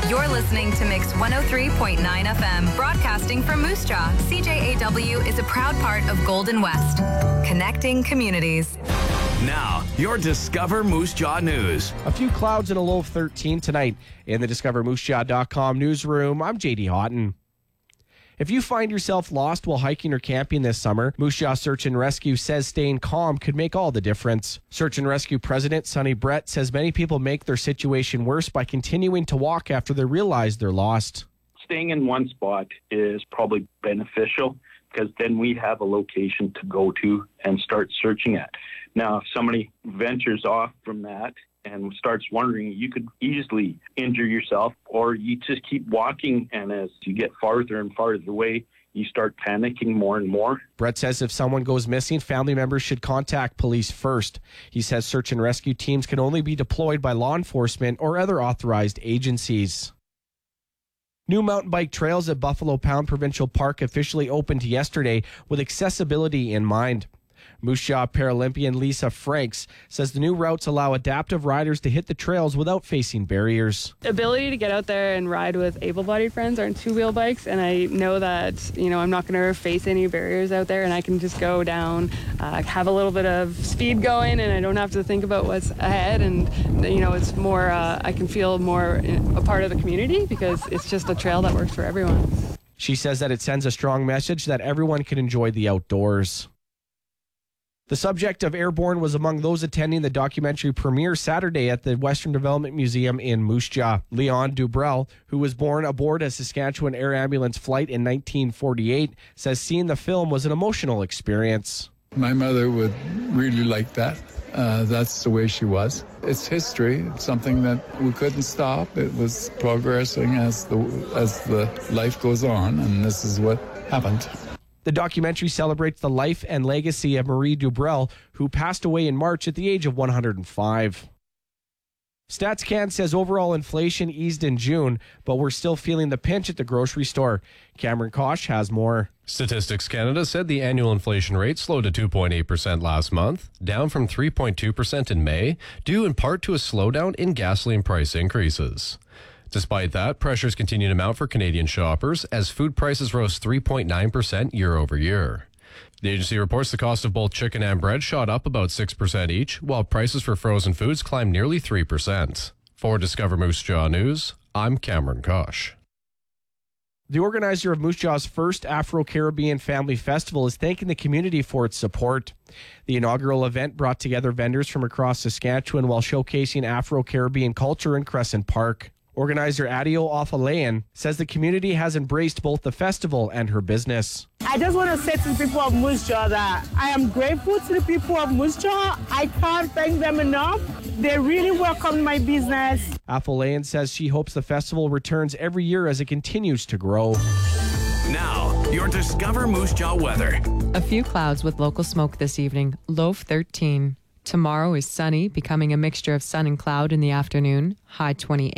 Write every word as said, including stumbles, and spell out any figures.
You're listening to Mix one oh three point nine F M, broadcasting from Moose Jaw. C J A W is a proud part of Golden West, connecting communities. Now, your Discover Moose Jaw news. A few clouds and a low of thirteen tonight in the discover moose jaw dot com newsroom. I'm J D Houghton. If you find yourself lost while hiking or camping this summer, Moose Jaw Search and Rescue says staying calm could make all the difference. Search and Rescue President Sonny Brett says many people make their situation worse by continuing to walk after they realize they're lost. Staying in one spot is probably beneficial because then we have a location to go to and start searching at. Now, if somebody ventures off from that and starts wandering, you could easily injure yourself, or you just keep walking, and as you get farther and farther away, you start panicking more and more. Brett says if someone goes missing, family members should contact police first. He says search and rescue teams can only be deployed by law enforcement or other authorized agencies. New mountain bike trails at Buffalo Pound Provincial Park officially opened yesterday with accessibility in mind. Moose Jaw Paralympian Lisa Franks says the new routes allow adaptive riders to hit the trails without facing barriers. Ability to get out there and ride with able-bodied friends on two-wheel bikes, and I know that, you know, I'm not going to face any barriers out there, and I can just go down, uh, have a little bit of speed going, and I don't have to think about what's ahead, and, you know, it's more, uh, I can feel more a part of the community because it's just a trail that works for everyone. She says that it sends a strong message that everyone can enjoy the outdoors. The subject of Airborne was among those attending the documentary premiere Saturday at the Western Development Museum in Moose Jaw. Leon Dubrel, who was born aboard a Saskatchewan Air Ambulance flight in nineteen forty-eight, says seeing the film was an emotional experience. My mother would really like that. Uh, that's the way she was. It's history. It's something that we couldn't stop. It was progressing as the as the life goes on, and this is what happened. The documentary celebrates the life and legacy of Marie Dubrel, who passed away in March at the age of one hundred five. StatsCan says overall inflation eased in June, but we're still feeling the pinch at the grocery store. Cameron Kosh has more. Statistics Canada said the annual inflation rate slowed to two point eight percent last month, down from three point two percent in May, due in part to a slowdown in gasoline price increases. Despite that, pressures continue to mount for Canadian shoppers as food prices rose three point nine percent year over year. The agency reports the cost of both chicken and bread shot up about six percent each, while prices for frozen foods climbed nearly three percent. For Discover Moose Jaw News, I'm Cameron Kosh. The organizer of Moose Jaw's first Afro-Caribbean Family Festival is thanking the community for its support. The inaugural event brought together vendors from across Saskatchewan while showcasing Afro-Caribbean culture in Crescent Park. Organizer Adio Afalayan says the community has embraced both the festival and her business. I just want to say to the people of Moose Jaw that I am grateful to the people of Moose Jaw. I can't thank them enough. They really welcomed my business. Afalayan says she hopes the festival returns every year as it continues to grow. Now, your Discover Moose Jaw weather. A few clouds with local smoke this evening, low of thirteen. Tomorrow is sunny, becoming a mixture of sun and cloud in the afternoon, high twenty-eight.